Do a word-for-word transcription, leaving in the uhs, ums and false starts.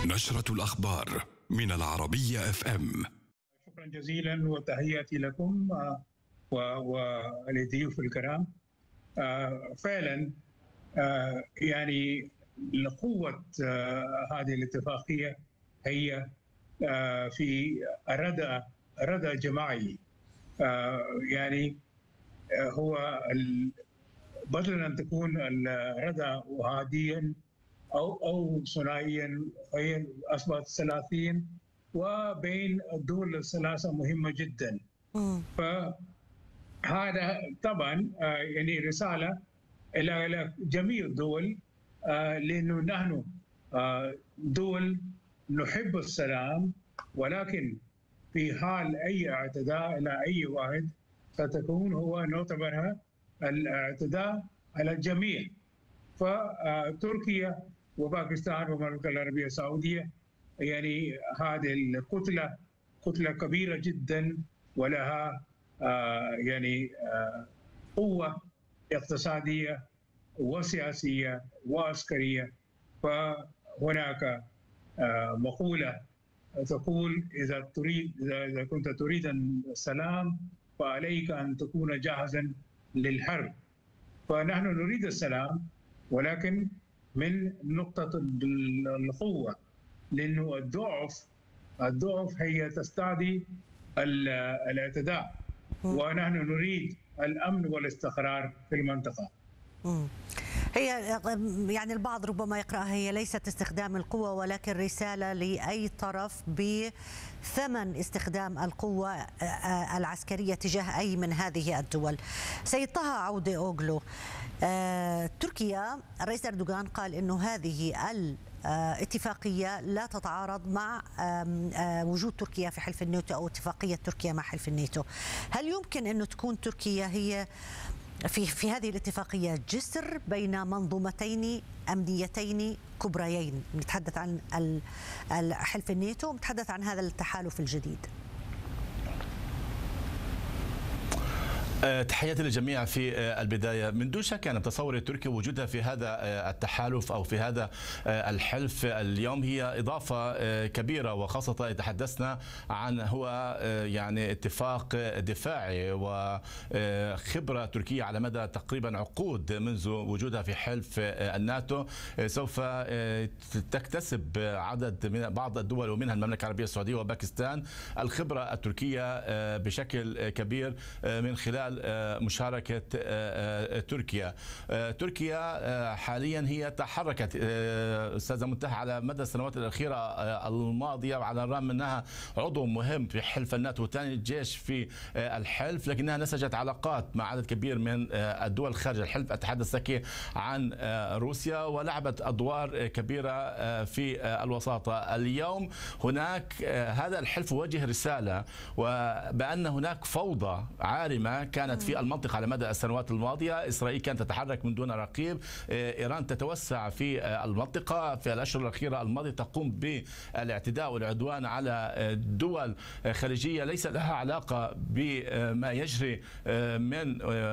نشرة الأخبار من العربية اف ام. شكرا جزيلا وتحياتي لكم ولضيوف الكرام. فعلا يعني قوة هذه الاتفاقية هي في ردع ردع جماعي. يعني هو بدل أن تكون الردع هاديا أو أو ثنائيا، هي أصبحت ثلاثين، وبين الدول الثلاثة مهمة جدا. فهذا طبعا يعني رسالة إلى جميع الدول، لأنه نحن دول نحب السلام، ولكن في حال أي اعتداء إلى أي واحد ستكون هو نعتبرها الاعتداء على الجميع. فتركيا وباكستان والمملكة العربية السعودية يعني هذه الكتلة كتلة كبيرة جدا، ولها يعني قوة اقتصادية وسياسية وعسكرية. فهناك مقولة تقول إذا تريد إذا كنت تريد السلام فعليك أن تكون جاهزا للحرب. فنحن نريد السلام، ولكن من نقطة القوة، لأنه الضعف الضعف هي تستعدي الاعتداء، ونحن نريد الأمن والاستقرار في المنطقة. هي يعني البعض ربما يقرأها هي ليست استخدام القوة، ولكن رسالة لأي طرف بثمن استخدام القوة العسكرية تجاه أي من هذه الدول. سيد طه عودة أوغلو، آه، تركيا الرئيس أردوغان قال إنه هذه الاتفاقية لا تتعارض مع وجود تركيا في حلف الناتو أو اتفاقية تركيا مع حلف الناتو. هل يمكن أن تكون تركيا هي في في هذه الاتفاقية جسر بين منظومتين أمنيتين كبريين؟ نتحدث عن حلف الناتو ونتحدث عن هذا التحالف الجديد. تحياتي للجميع. في البداية من دون شك أنا بتصور تركيا وجودها في هذا التحالف أو في هذا الحلف اليوم هي إضافة كبيرة، وخاصة تحدثنا عن هو يعني اتفاق دفاعي وخبرة تركيا على مدى تقريبا عقود منذ وجودها في حلف الناتو. سوف تكتسب عدد من بعض الدول ومنها المملكة العربية السعودية وباكستان الخبرة التركية بشكل كبير من خلال مشاركة تركيا. تركيا حاليا هي تحركت أستاذة منتهى على مدى السنوات الأخيرة الماضية، وعلى الرغم من أنها عضو مهم في حلف الناتو وثاني جيش في الحلف، لكنها نسجت علاقات مع عدد كبير من الدول خارج الحلف. أتحدث لك عن روسيا، ولعبت أدوار كبيرة في الوساطة. اليوم هناك هذا الحلف وجه رسالة وبأن هناك فوضى عارمة كانت في المنطقة على مدى السنوات الماضية. إسرائيل كانت تتحرك من دون رقيب، إيران تتوسع في المنطقة. في الأشهر الأخيرة الماضية تقوم بالاعتداء والعدوان على دول خليجية ليس لها علاقة بما يجري من